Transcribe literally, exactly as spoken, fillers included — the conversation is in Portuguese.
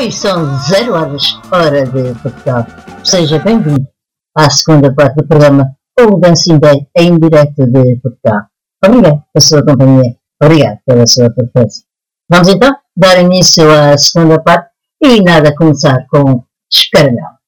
Oi, são zero horas, hora de Portugal. Seja bem-vindo à segunda parte do programa O Dancing Day em direto de Portugal. Obrigado pela sua companhia, obrigado pela sua preferência. Vamos então dar início à segunda parte e nada a começar com Escaramelo.